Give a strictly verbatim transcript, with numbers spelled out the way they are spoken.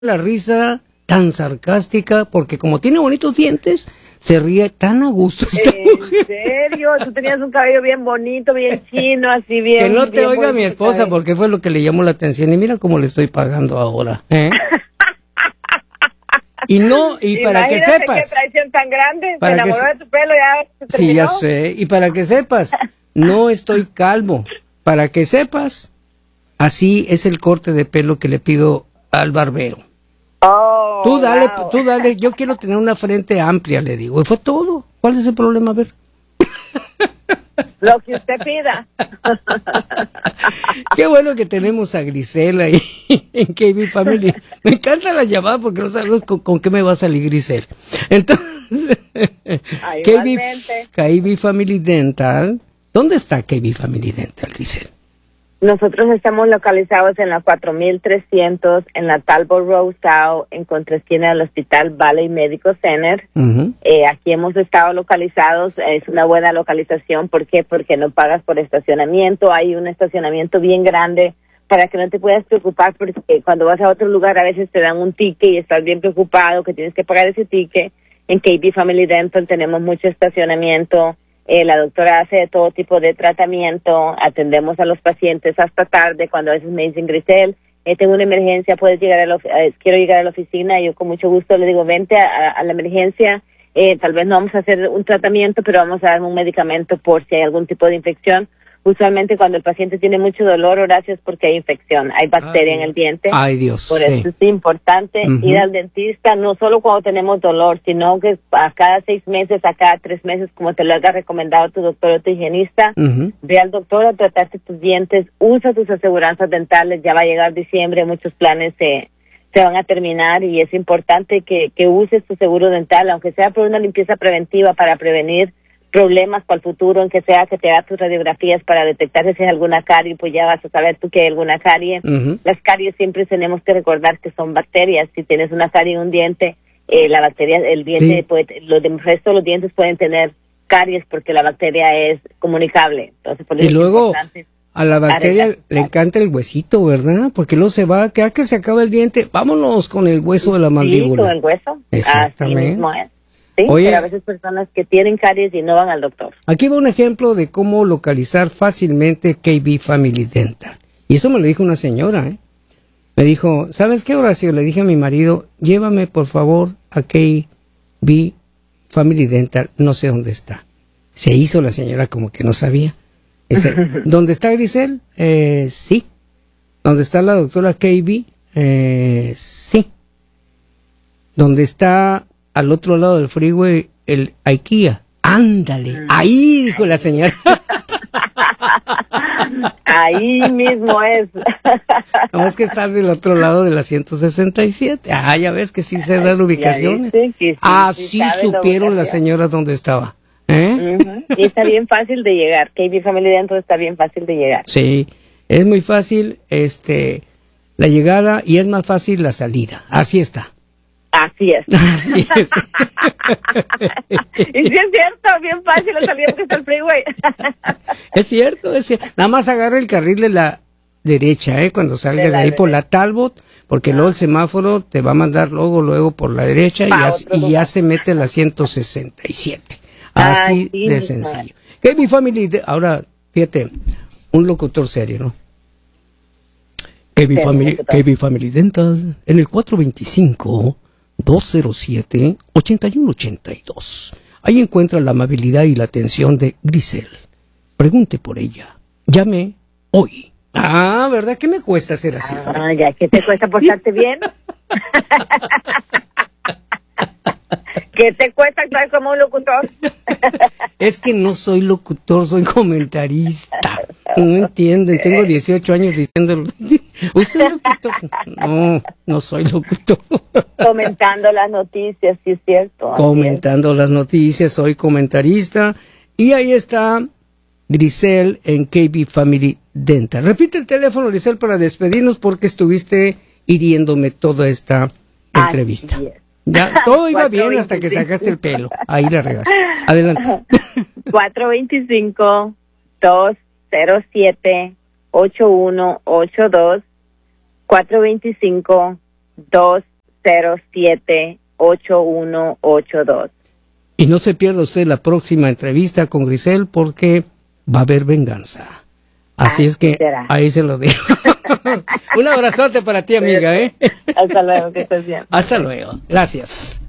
la risa tan sarcástica, porque como tiene bonitos dientes, se ríe tan a gusto esta ¿En mujer. serio? Tú tenías un cabello bien bonito, bien chino, así bien... Que no te bien oiga mi esposa, cabello. porque fue lo que le llamó la atención. Y mira cómo le estoy pagando ahora, ¿eh? Y no, y para que Imagínate sepas... qué traición tan grande, para se que enamoró se- de tu pelo, ya se Sí, terminó. ya sé. Y para que sepas, no estoy calvo. Para que sepas, así es el corte de pelo que le pido al barbero. Oh, Tú dale, wow. tú dale, yo quiero tener una frente amplia, le digo. Y fue todo. ¿Cuál es el problema? A ver. Lo que usted pida. Qué bueno que tenemos a Grisel ahí en K B Family. Me encanta la llamada porque no sabemos con, con qué me va a salir Grisel. Entonces, Ah, K B, igualmente. K B Family Dental. ¿Dónde está K B Family Dental, Grisel? Nosotros estamos localizados en la cuatro mil trescientos, en la Talbot Road South, en contraesquina del Hospital Valley Medical Center. Uh-huh. Eh, aquí hemos estado localizados, es una buena localización. ¿Por qué? Porque no pagas por estacionamiento, hay un estacionamiento bien grande para que no te puedas preocupar, porque cuando vas a otro lugar a veces te dan un ticket y estás bien preocupado que tienes que pagar ese ticket. En K B Family Dental tenemos mucho estacionamiento. Eh, la doctora hace de todo tipo de tratamiento, atendemos a los pacientes hasta tarde, cuando a veces me dicen, Grisel, eh, tengo una emergencia, puedes llegar a la, eh, quiero llegar a la oficina, y yo con mucho gusto le digo, vente a, a la emergencia, eh, tal vez no vamos a hacer un tratamiento, pero vamos a dar un medicamento por si hay algún tipo de infección. Usualmente cuando el paciente tiene mucho dolor, Horacio, es porque hay infección, hay bacteria Ay, en el diente. Ay, Dios. Por sí. eso es importante Ujú. ir al dentista, no solo cuando tenemos dolor, sino que a cada seis meses, a cada tres meses, como te lo haya recomendado tu doctor o tu higienista. Ujú. Ve al doctor a tratarte tus dientes, usa tus aseguranzas dentales, ya va a llegar diciembre, muchos planes se, se van a terminar y es importante que, que uses tu seguro dental, aunque sea por una limpieza preventiva para prevenir problemas para el futuro, en que sea que te haga tus radiografías para detectar si es alguna carie, pues ya vas a saber tú que hay alguna carie. Ujú. Las caries siempre tenemos que recordar que son bacterias. Si tienes una carie en un diente, eh, la bacteria, el diente, Sí. puede, los del resto de los dientes pueden tener caries porque la bacteria es comunicable. Entonces, por eso Y es luego importante. a la bacteria arreglar. le encanta el huesito, ¿verdad? Porque luego se va, que a que se acaba el diente, vámonos con el hueso de la Sí, mandíbula. con el hueso. Exactamente. Así mismo es. Sí, Oye. pero a veces personas que tienen caries y no van al doctor. Aquí va un ejemplo de cómo localizar fácilmente K B Family Dental. Y eso me lo dijo una señora, ¿eh? Me dijo, ¿sabes qué, Horacio? Le dije a mi marido, llévame por favor a K B Family Dental, no sé dónde está. Se hizo la señora como que no sabía. Dice, ¿dónde está Grisel? Eh, sí. ¿Dónde está la doctora K B? Eh, sí. ¿Dónde está al otro lado del freeway el IKEA? Ándale, ahí, dijo la señora. Ahí mismo es. No, es que está del otro lado de la ciento sesenta y siete. Ah, ya ves que sí se dan Ya ubicaciones. viste que sí, Así sí sabe la supieron las ubicación. señoras dónde estaba. ¿Eh? Ujú. Y está bien fácil de llegar. K B Family Dental está bien fácil de llegar. Sí, es muy fácil este la llegada y es más fácil la salida. Así está. Así es. Así es. Y sí es cierto, bien fácil la salida porque está el freeway. Es cierto, es cierto. Nada más agarra el carril de la derecha, ¿eh? Cuando salga De de, la ahí por derecha. la Talbot, porque luego el semáforo te va a mandar luego, luego por la derecha y Pa' ya, otro y ya lugar. se mete la ciento sesenta y siete. Así Así de mismo. sencillo. K B Family, de- ahora, fíjate, un locutor serio, ¿no? K B Sí, Family, locutor. K B Family Dental, en el cuatro veinticinco, dos cero siete, ochenta y uno ochenta y dos. Ahí encuentra la amabilidad y la atención de Grisel. Pregunte por ella. Llame hoy. Ah, ¿verdad? ¿Qué me cuesta hacer así? Ah, ya, ¿qué te cuesta portarte bien? ¿Qué te cuesta actuar como un locutor? Es que no soy locutor, soy comentarista. No entienden, tengo dieciocho años diciéndolo. ¿Usted es locutor? No, no soy locutor. Comentando las noticias, sí es cierto. así Comentando las noticias, soy comentarista. Y ahí está Grisel en K B Family Dental. Repite el teléfono, Grisel, para despedirnos porque estuviste hiriéndome toda esta Así entrevista. es. Ya, todo iba bien cuatro hasta que veinticinco. sacaste el pelo. Ahí la regaste. Adelante. cuatro dos cinco, dos cero siete, ocho uno ocho dos. cuatro dos cinco, dos cero siete, ocho uno ocho dos. Y no se pierda usted la próxima entrevista con Grisel porque va a haber venganza. Así Ay, es que será. ahí se lo digo. Un abrazote para ti, amiga, ¿eh? Hasta luego, que estés bien. Hasta luego. Gracias.